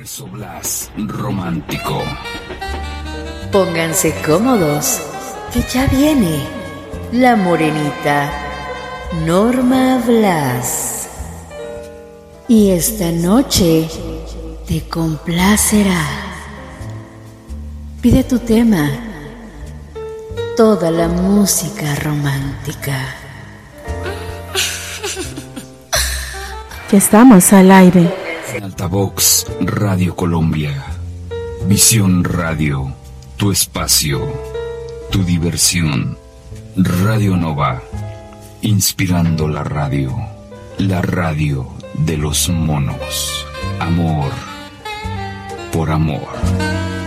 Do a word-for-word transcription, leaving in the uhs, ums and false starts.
Universo Blas Romántico. Pónganse cómodos, que ya viene la morenita Norma Blas. Y esta noche te complacerá. Pide tu tema, toda la música romántica. Ya estamos al aire. Altavox Radio Colombia. Visión Radio. Tu espacio. Tu diversión. Radio Nova. Inspirando la radio. La radio de los monos. Amor. Por amor.